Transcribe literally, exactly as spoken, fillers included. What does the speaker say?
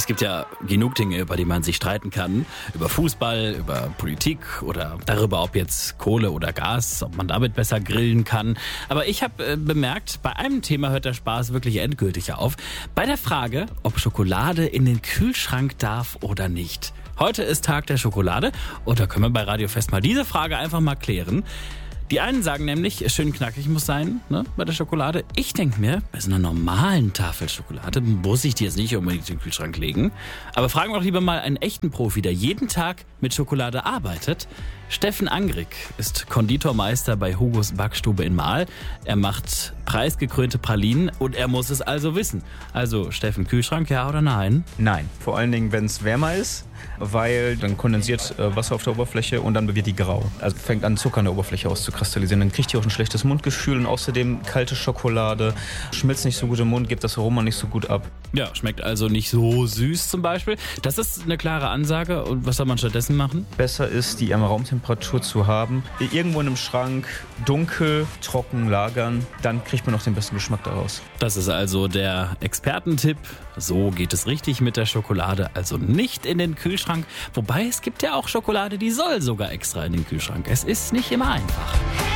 gibt ja genug Dinge, über die man sich streiten kann. Über Fußball, über Politik oder darüber, ob jetzt Kohle oder Gas, ob man damit besser grillen kann. Aber ich habe äh, bemerkt, bei einem Thema hört der Spaß wirklich endgültig auf. Bei der Frage, ob Schokolade in den Kühlschrank darf oder nicht. Heute ist Tag der Schokolade und da können wir bei Radio Fest mal diese Frage einfach mal klären. Die einen sagen nämlich, schön knackig muss sein, ne, bei der Schokolade. Ich denke mir, bei so einer normalen Tafel Schokolade muss ich die jetzt nicht unbedingt in den Kühlschrank legen. Aber fragen wir doch lieber mal einen echten Profi, der jeden Tag mit Schokolade arbeitet. Steffen Angrig ist Konditormeister bei Hugos Backstube in Marl. Er macht preisgekrönte Pralinen und er muss es also wissen. Also Steffen, Kühlschrank, ja oder nein? Nein, vor allen Dingen, wenn es wärmer ist, weil dann kondensiert äh, Wasser auf der Oberfläche und dann wird die grau. Also fängt an, Zucker an der Oberfläche auszukristallisieren. Dann kriegt ihr auch ein schlechtes Mundgefühl und außerdem kalte Schokolade schmilzt nicht so gut im Mund, gibt das Aroma nicht so gut ab. Ja, schmeckt also nicht so süß zum Beispiel. Das ist eine klare Ansage. Und was soll man stattdessen machen? Besser ist, die am Raumtemperatur zu haben. Irgendwo in einem Schrank, dunkel, trocken lagern, dann kriegt man noch den besten Geschmack daraus. Das ist also der Expertentipp. So geht es richtig mit der Schokolade, also nicht in den Kühlschrank. Wobei, es gibt ja auch Schokolade, die soll sogar extra in den Kühlschrank. Es ist nicht immer einfach.